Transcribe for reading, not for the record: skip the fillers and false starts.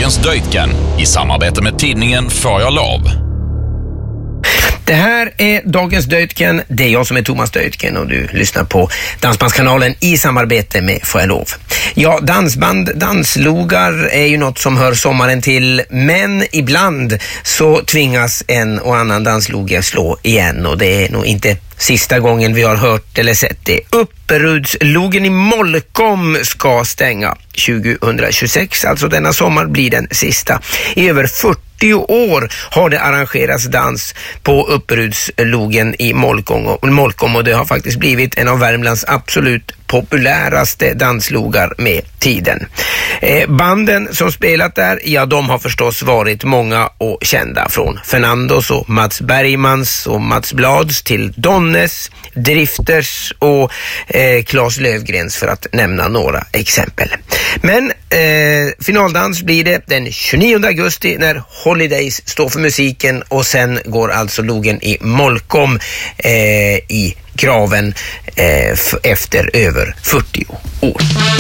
Dagens Deutgen i samarbete med tidningen Får jag lov. Det här är Dagens Deutgen. Det är jag som är Thomas Deutgen och du lyssnar på Dansbandskanalen i samarbete med Får jag lov. Ja, danslogar är ju något som hör sommaren till, men ibland så tvingas en och annan dansloge slå igen och det är nog inte sista gången vi har hört eller sett det. Upperudslogen i Molkom ska stänga 2026, alltså denna sommar blir den sista. I över 40 år har det arrangerats dans på Upperudslogen i Molkom och det har faktiskt blivit en av Värmlands absolut populäraste danslogar med tiden. Banden som spelat där, ja, de har förstås varit många och kända, från Fernandos och Mats Bergmans och Mats Blads till Donnes, Drifters och Claes Lövgrens, för att nämna några exempel. Men finaldans blir det den 29 augusti när Holidays står för musiken och sen går alltså logen i Molkom i graven efter över 40 år.